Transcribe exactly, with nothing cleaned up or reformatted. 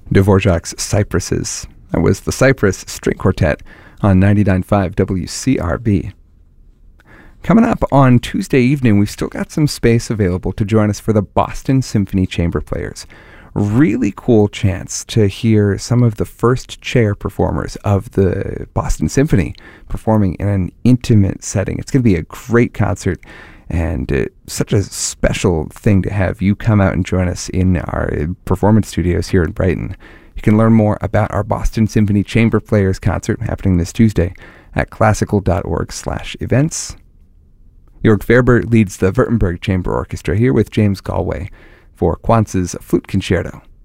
Dvorak's Cypresses. That was the Cypress String Quartet on ninety-nine point five W C R B. Coming up on Tuesday evening, we've still got some space available to join us for the Boston Symphony Chamber Players. Really cool chance to hear some of the first chair performers of the Boston Symphony performing in an intimate setting. It's going to be a great concert, and uh, such a special thing to have you come out and join us in our performance studios here in Brighton. You can learn more about our Boston Symphony Chamber Players concert happening this Tuesday at classical.org slash events. Jörg Ferber leads the Württemberg Chamber Orchestra here with James Galway for Quantz' Flute Concerto.